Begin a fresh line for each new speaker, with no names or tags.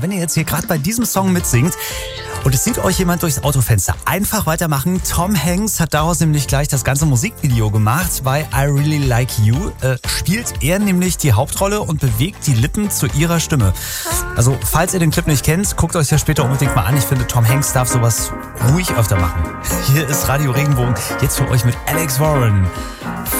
Also wenn ihr jetzt hier gerade bei diesem Song mitsingt und es sieht euch jemand durchs Autofenster, einfach weitermachen. Tom Hanks hat daraus nämlich gleich das ganze Musikvideo gemacht. Bei I Really Like You spielt er nämlich die Hauptrolle und bewegt die Lippen zu ihrer Stimme. Also falls ihr den Clip nicht kennt, guckt euch ja später unbedingt mal an. Ich finde, Tom Hanks darf sowas ruhig öfter machen. Hier ist Radio Regenbogen, jetzt für euch mit Alex Warren.